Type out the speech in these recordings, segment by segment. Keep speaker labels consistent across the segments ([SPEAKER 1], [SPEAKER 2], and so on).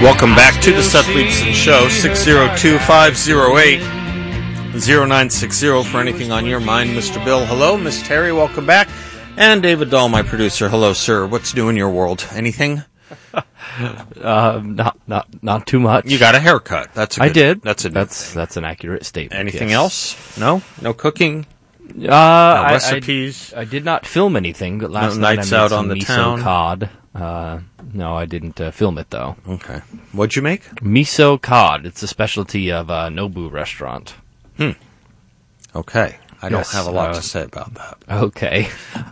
[SPEAKER 1] Welcome back to the Seth Leibson Show, 602-508-0960 for anything on your mind. Mr. Bill, hello. Miss Terry, welcome back. And David Dahl, my producer, hello, sir. What's new in your world? Anything?
[SPEAKER 2] Not too much.
[SPEAKER 1] You got a haircut. That's a good,
[SPEAKER 2] I did.
[SPEAKER 1] That's
[SPEAKER 2] an accurate statement.
[SPEAKER 1] Anything
[SPEAKER 2] yes.
[SPEAKER 1] else? No cooking.
[SPEAKER 2] Recipes. I did not film anything. But last night
[SPEAKER 1] nights
[SPEAKER 2] I made
[SPEAKER 1] out
[SPEAKER 2] some
[SPEAKER 1] on the
[SPEAKER 2] miso
[SPEAKER 1] town.
[SPEAKER 2] cod. No, I didn't film it though.
[SPEAKER 1] Okay. What'd you make?
[SPEAKER 2] Miso cod. It's a specialty of Nobu restaurant.
[SPEAKER 1] Okay. I don't
[SPEAKER 2] Yes,
[SPEAKER 1] have a lot to say about that.
[SPEAKER 2] Okay.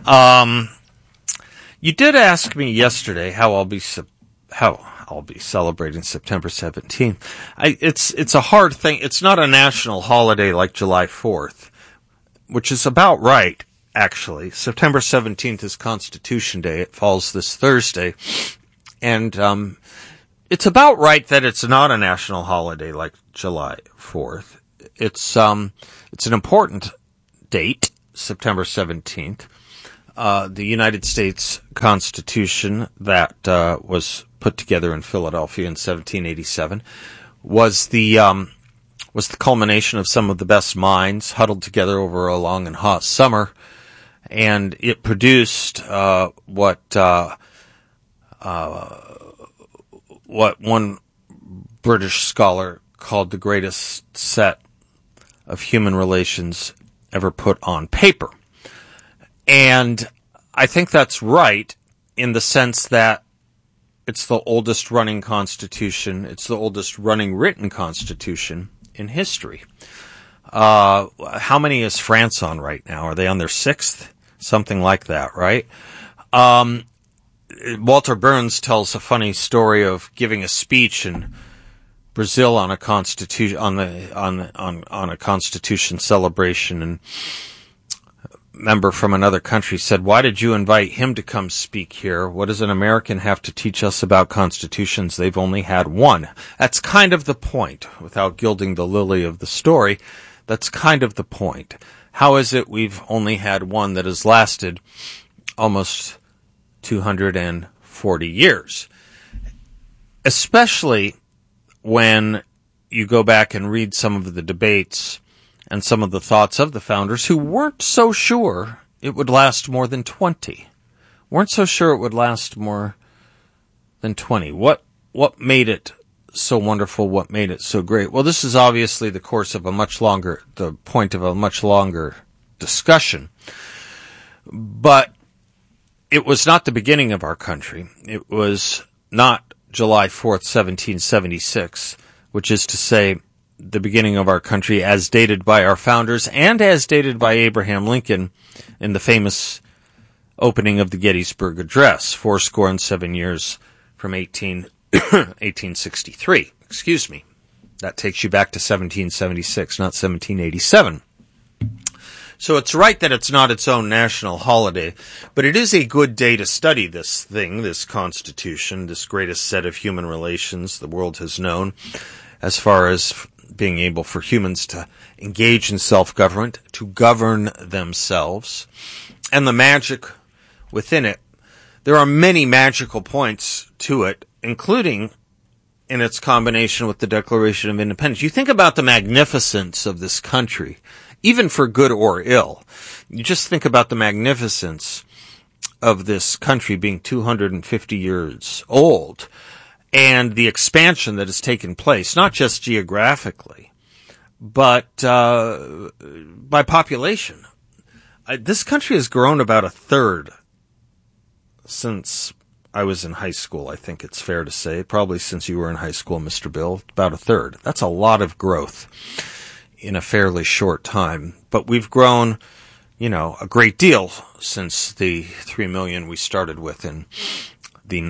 [SPEAKER 1] You did ask me yesterday how I'll be celebrating September 17th. It's a hard thing. It's not a national holiday like July 4th, which is about right, actually. September 17th is Constitution Day. It falls this Thursday. And it's about right that it's not a national holiday like July 4th. It's an important date, September 17th. The United States Constitution that was put together in Philadelphia in 1787 was the culmination of some of the best minds huddled together over a long and hot summer, and it produced what one British scholar called the greatest set of human relations ever put on paper. And I think that's right in the sense that it's the oldest running constitution. It's the oldest running written constitution in history. How many is France on right now? Are they on their sixth? Something like that, right? Walter Burns tells a funny story of giving a speech in Brazil on a constitution on a constitution celebration, and member from another country said, "Why did you invite him to come speak here? What does an American have to teach us about constitutions? They've only had one." That's kind of the point. Without gilding the lily of the story, that's kind of the point. How is it we've only had one that has lasted almost 240 years? Especially when you go back and read some of the debates and some of the thoughts of the founders who weren't so sure it would last more than 20. Weren't so sure it would last more than 20. What made it so wonderful? What made it so great? Well, this is obviously the point of a much longer discussion. But it was not the beginning of our country. It was not July 4th, 1776, which is to say, the beginning of our country as dated by our founders and as dated by Abraham Lincoln in the famous opening of the Gettysburg Address, 77 years from 1863. Excuse me. That takes you back to 1776, not 1787. So it's right that it's not its own national holiday, but it is a good day to study this thing, this Constitution, this greatest set of human relations the world has known, as far as being able for humans to engage in self-government, to govern themselves, and the magic within it. There are many magical points to it, including in its combination with the Declaration of Independence. You think about the magnificence of this country, even for good or ill. You just think about the magnificence of this country being 250 years old, and the expansion that has taken place, not just geographically, but by population. This country has grown about a third since I was in high school, I think it's fair to say. Probably since you were in high school, Mr. Bill, about a third. That's a lot of growth in a fairly short time. But we've grown, a great deal since the 3 million we started with in the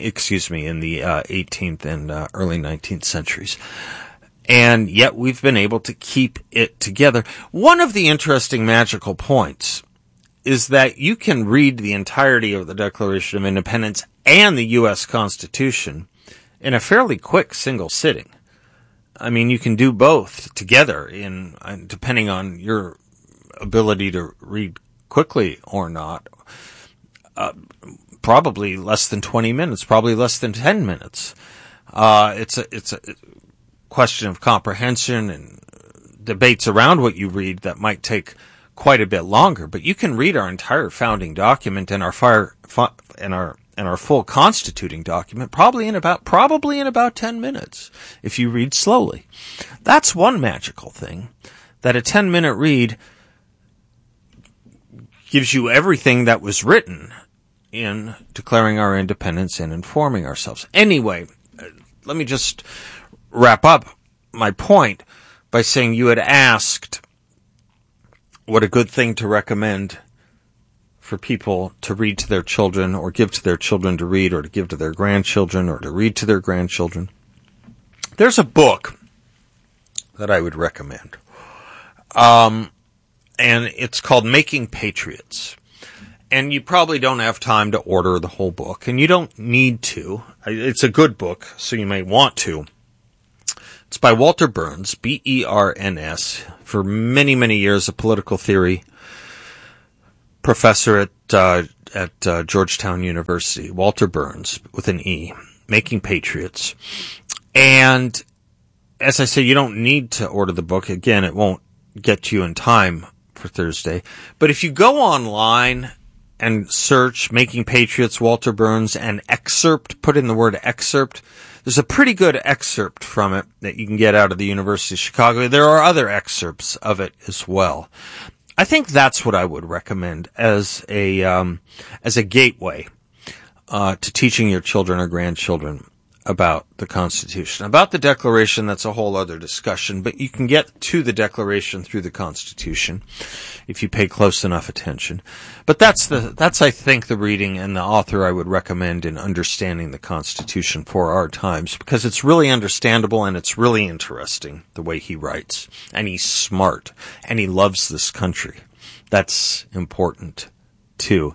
[SPEAKER 1] 18th and early 19th centuries. And yet we've been able to keep it together. One of the interesting magical points is that you can read the entirety of the Declaration of Independence and the U.S. Constitution in a fairly quick single sitting. I mean, you can do both together depending on your ability to read quickly or not. Probably less than 20 minutes, probably less than 10 minutes. It's a question of comprehension and debates around what you read that might take quite a bit longer. But you can read our entire founding document and our full constituting document probably in about 10 minutes if you read slowly. That's one magical thing, that a 10-minute read gives you everything that was written in declaring our independence and informing ourselves. Anyway, let me just wrap up my point by saying you had asked what a good thing to recommend for people to read to their children or give to their children to read or to give to their grandchildren or to read to their grandchildren. There's a book that I would recommend. And it's called Making Patriots. And you probably don't have time to order the whole book, and you don't need to. It's a good book, so you may want to. It's by Walter Burns, B-E-R-N-S, for many, many years a political theory professor at Georgetown University. Walter Burns, with an E, Making Patriots. And as I say, you don't need to order the book. Again, it won't get you in time for Thursday. But if you go online and search Making Patriots, Walter Burns, and excerpt, put in the word excerpt, there's a pretty good excerpt from it that you can get out of the University of Chicago. There are other excerpts of it as well. I think that's what I would recommend as a gateway to teaching your children or grandchildren about the Constitution. About the Declaration, that's a whole other discussion, but you can get to the Declaration through the Constitution if you pay close enough attention. But that's I think the reading and the author I would recommend in understanding the Constitution for our times, because it's really understandable and it's really interesting the way he writes. And he's smart and he loves this country. That's important too.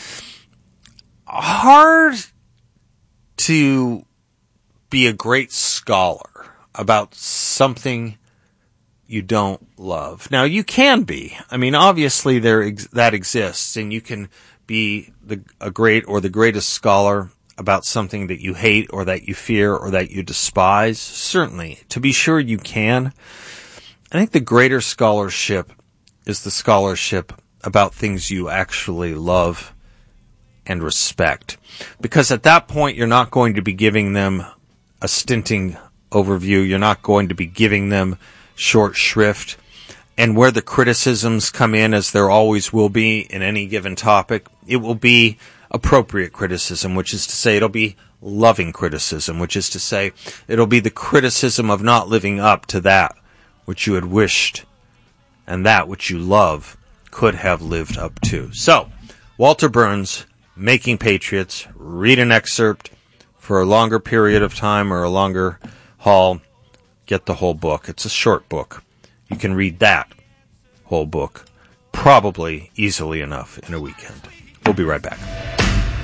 [SPEAKER 1] Hard to be a great scholar about something you don't love. Now, you can be. I mean, obviously that exists, and you can be a great or the greatest scholar about something that you hate or that you fear or that you despise. Certainly, to be sure you can. I think the greater scholarship is the scholarship about things you actually love and respect. Because at that point, you're not going to be giving them a stinting overview. You're not going to be giving them short shrift. And where the criticisms come in, as there always will be in any given topic, it will be appropriate criticism, which is to say it'll be loving criticism, which is to say it'll be the criticism of not living up to that which you had wished and that which you love could have lived up to. So, Walter Burns, Making Patriots, read an excerpt for a longer period of time or a longer haul. Get the whole book. It's a short book. You can read that whole book probably easily enough in a weekend. We'll be right back.